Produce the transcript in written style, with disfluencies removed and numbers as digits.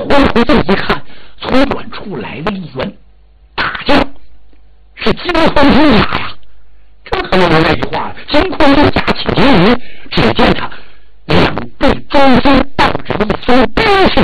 往回这一看，从远处来了一员大将，是金黄金甲呀！这可能没那句话，金矿金甲起金鱼，只见他两臂中锋，